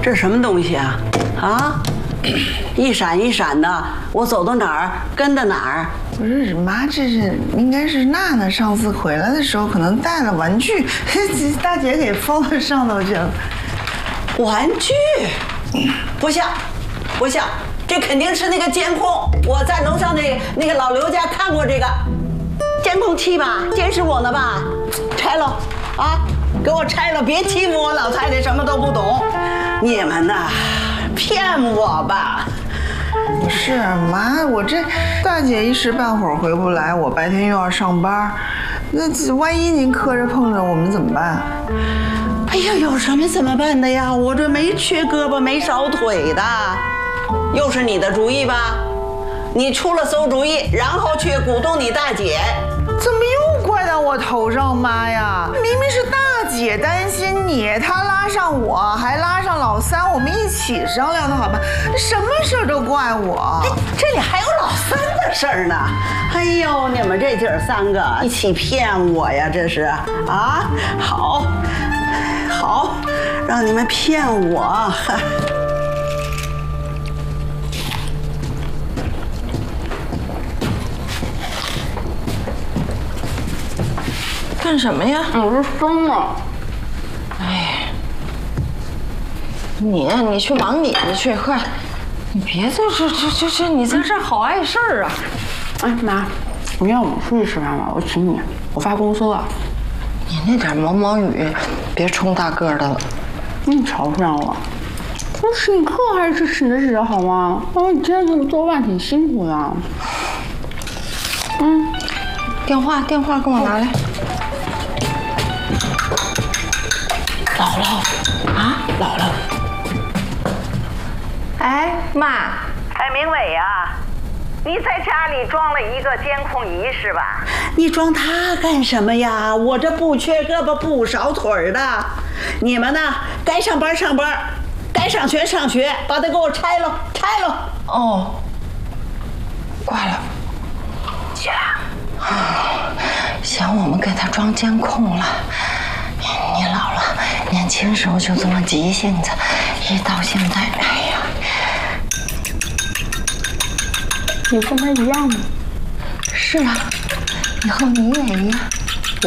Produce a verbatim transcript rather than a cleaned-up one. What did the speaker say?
这什么东西啊？啊，一闪一闪的，我走到哪儿跟到哪儿。 不是妈，这是应该是娜娜上次回来的时候可能带了玩具，大姐给封到上头去了。 玩具？不像，不像，这肯定是那个监控。我在楼上那那个老刘家看过这个监控器吧，监视我呢吧？拆了啊！给我拆了，别欺负我老太太什么都不懂。你们呐，骗我吧？ 不是妈，我这大姐一时半会儿回不来，我白天又要上班，那万一您磕着碰着，我们怎么办？ 哎呀，有什么怎么办的呀？我这没缺胳膊没少腿的，又是你的主意吧？你出了馊主意，然后却鼓动你大姐。 怎么又怪到我头上，妈呀？明明是大姐担心你，她拉上我，还拉上老三，我们一起商量的好吧？什么事儿都怪我。 哎，这里还有老三的事儿呢。哎呦，你们这姐儿三个一起骗我呀，这是啊？好，好，让你们骗我。 干什么呀？ 我是疯了。 哎，你呀，你去忙你的去，快！你别在这这这这，你在这好碍事儿啊！ 哎妈，你让我们出去吃饭吧，我请你，我发工资了。 你那点毛毛雨，别冲大个的了。 你瞧上了。我请你客还是吃你的姐好吗？哦，你今天给我做饭挺辛苦的。嗯， 电话电话给我拿来。 姥姥啊，姥姥。 哎，妈。 哎，明伟呀，你在家里装了一个监控仪是吧？你装它干什么呀？我这不缺胳膊不少腿儿的。你们呢，该上班上班，该上学上学，把它给我拆了，拆了。 哦，挂了。 姐， 啊，嫌我们给他装监控了。你老了，年轻时候就这么急性子，一到现在，哎呀， 你跟他一样吗？ 是啊，以后你也一样。